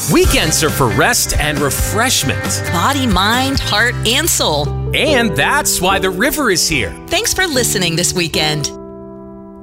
Weekends are for rest and refreshment. Body, mind, heart, and soul. And that's why the river is here. Thanks for listening this weekend.